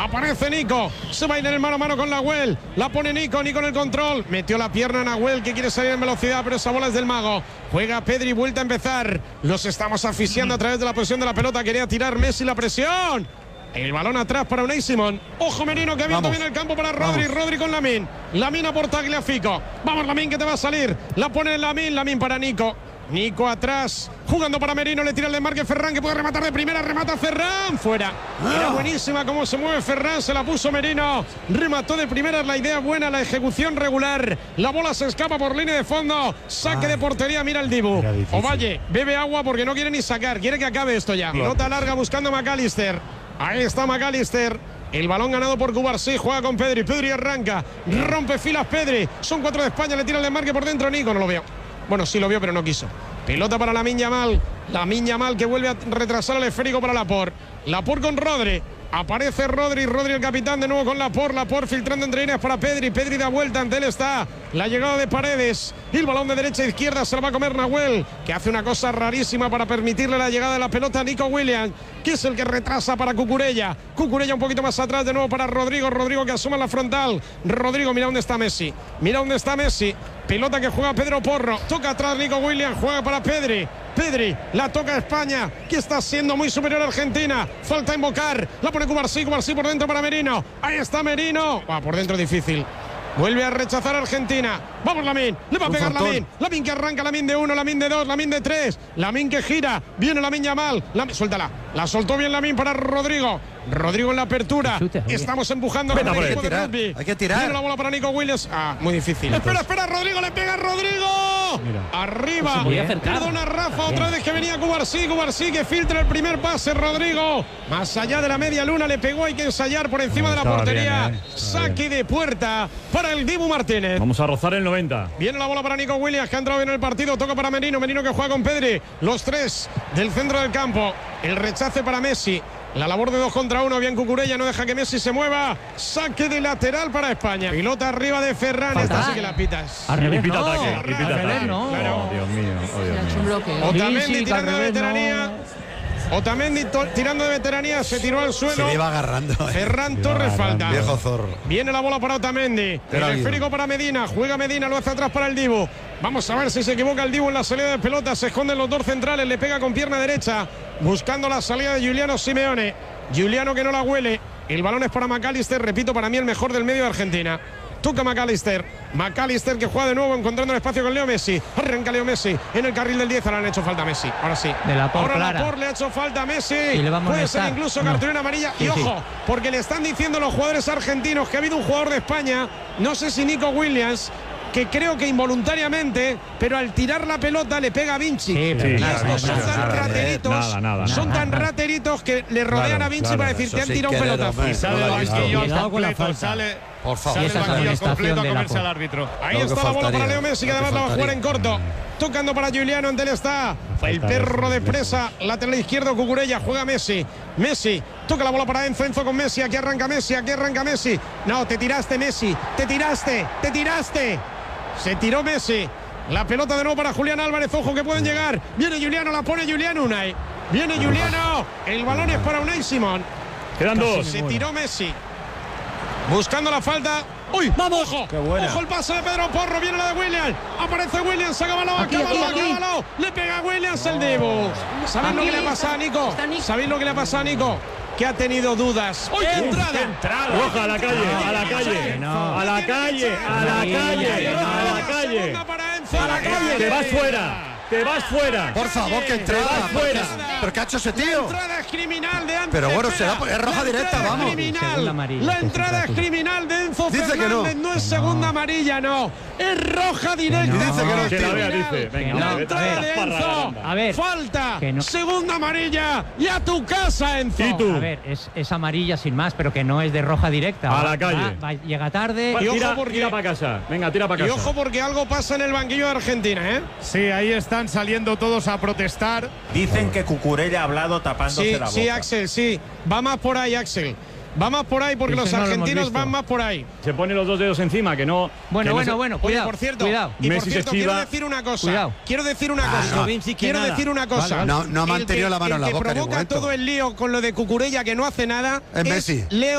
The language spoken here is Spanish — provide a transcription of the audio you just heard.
Aparece Nico. Se va a ir en el mano a mano con Nahuel. La pone Nico. Nico en el control. Metió la pierna a Nahuel, que quiere salir en velocidad, pero esa bola es del mago. Juega Pedri, vuelta a empezar. Los estamos asfixiando a través de la posición de la pelota. Quería tirar Messi la presión. El balón atrás para Unai Simón. Ojo Merino, que ha abierto bien el campo para Rodri. Rodri con Lamine. Lamine a por Tagliafico. Vamos Lamine, que te va a salir. La pone Lamine. Lamine para Nico. Nico atrás, jugando para Merino, le tira el desmarque Ferran, que puede rematar de primera, remata Ferran, fuera. Era buenísima cómo se mueve Ferran, se la puso Merino, remató de primera, es la idea buena, la ejecución regular, la bola se escapa por línea de fondo, saque de portería, mira el Dibu. Ovalle, bebe agua porque no quiere ni sacar, quiere que acabe esto ya. Pelota larga buscando a McAllister, ahí está McAllister. El balón ganado por Cubarsí, juega con Pedri, Pedri arranca, rompe filas Pedri, son 4 de España, le tira el desmarque por dentro Nico, no lo veo. Bueno, sí lo vio, pero no quiso. Pelota para Lamine Yamal. Lamine Yamal que vuelve a retrasar el esférico para Laporte. Laporte con Rodri. Aparece Rodri. Rodri el capitán de nuevo con Laporte. Laporte filtrando entre líneas para Pedri. Pedri da vuelta. Ante él está la llegada de Paredes. Y el balón de derecha a izquierda se lo va a comer Nahuel, que hace una cosa rarísima para permitirle la llegada de la pelota a Nico Williams, que es el que retrasa para Cucurella. Cucurella un poquito más atrás de nuevo para Rodrigo. Rodrigo que asoma la frontal. Rodrigo, mira dónde está Messi. Mira dónde está Messi. Pelota que juega Pedro Porro. Toca atrás Nico Williams. Juega para Pedri. Pedri, la toca España, que está siendo muy superior a Argentina. Falta invocar. La pone Cubarsí. Cubarsí por dentro para Merino. Ahí está Merino. Por dentro difícil. Vuelve a rechazar Argentina. Vamos Lamine. Le va a pegar Lamine. Lamine que arranca. Lamine de 1, Lamine de 2, Lamine de 3. Lamine que gira. Viene Lamine Yamal. Suéltala. La soltó bien Lamine para Rodrigo. Rodrigo en la apertura. Estamos empujando con el equipo de rugby. Hay que tirar. Viene la bola para Nico Williams. Muy difícil. Espera, Rodrigo. Le pega Rodrigo. Mira. Arriba. Perdona Rafa. Otra vez que venía Cubarsí. Cubarsí que filtra el primer pase. Rodrigo. Más allá de la media luna. Le pegó. Hay que ensayar por encima de la portería. Bien, Saque de puerta para el Dibu Martínez. Vamos a rozar el 90. Viene la bola para Nico Williams, que ha entrado bien en el partido. Toca para Merino. Merino que juega con Pedri. Los 3 del centro del campo. El rechace para Messi. La labor de 2 contra 1, bien Cucurella, no deja que Messi se mueva. Saque de lateral para España. Pilota arriba de Ferran, esta sí que la pitas. Repita ataque. No. Claro. Dios mío. Otamendi tirando de veteranía. Otamendi tirando de veteranía, se tiró al suelo. Se le iba agarrando. Ferran Torres falta. Viejo zorro. Viene la bola para Otamendi. El esférico para Medina. Juega Medina, lo hace atrás para el Dibu. Vamos a ver si se equivoca el Dibu en la salida de pelota. Se esconden los 2 centrales, le pega con pierna derecha. Buscando la salida de Giuliano Simeone. Giuliano que no la huele. El balón es para McAllister. Repito, para mí el mejor del medio de Argentina. Toca McAllister. McAllister que juega de nuevo encontrando el espacio con Leo Messi. Arranca Leo Messi en el carril del 10. Ahora le han hecho falta a Messi. Ahora sí. Ahora Laporte le ha hecho falta a Messi. Puede ser incluso cartulina amarilla. Y ojo, porque le están diciendo los jugadores argentinos que ha habido un jugador de España, no sé si Nico Williams, que creo que involuntariamente, pero al tirar la pelota le pega a Vinci. Estos son tan rateritos, son tan rateritos que le rodean a Vinci para decir te han tirado un pelotazo. Sale. Por favor, esa completo a comerse al árbitro. Ahí está la bola para Leo Messi, que además la va a jugar en corto. Tocando para Giuliano, ante él está el perro de presa, lateral izquierdo, Cucurella, juega Messi. Messi, toca la bola para Enzo, Enzo con Messi, aquí arranca Messi. No, te tiraste Messi, te tiraste. Se tiró Messi. La pelota de nuevo para Julián Álvarez, ojo que pueden llegar. Viene Giuliano, la pone Giuliano Unai. Viene Giuliano, el balón es para Unai Simón. Quedan 2. Se tiró Messi. Buscando la falta. ¡Uy! ¡Vamos! ¡Ojo! ¡Ojo el pase de Pedro Porro! Viene la de Williams. Aparece Williams. Acábalo. Le pega a Williams el Dibu. ¿Sabéis lo que le ha pasado a Nico? ¿Sabéis lo que le ha pasado a Nico? Que ha tenido dudas. ¡Uy, qué entrada! Roja, a la calle. Te vas fuera. Por favor, que entrada. ¿Pero qué ha hecho ese tío? La entrada es criminal de Ángel. Pero bueno, es roja directa, vamos. La entrada es criminal de Enzo Fernández. No es segunda amarilla, no. Es roja directa. Dice que no, que la vea, dice. Venga, la entrada de Enzo. A ver. Falta. Segunda amarilla. Y a tu casa, Enzo. ¿Y tú? A ver, es amarilla sin más, pero que no es de roja directa. A la calle. Llega tarde. Y ojo porque tira para casa. Venga, tira para casa. Y ojo porque algo pasa en el banquillo de Argentina, ¿eh? Sí, ahí están saliendo todos a protestar. Dicen que Cucurella ha hablado tapándose la boca. Sí, Axel, sí. Va más por ahí, Axel. Va más por ahí porque los argentinos van más por ahí. Se pone los 2 dedos encima, que no. Bueno, cuidado. Oye, por cierto, quiero decir una cosa. No ha mantenido la mano en la boca. El que provoca todo el lío con lo de Cucurella, que no hace nada, es Messi. Leo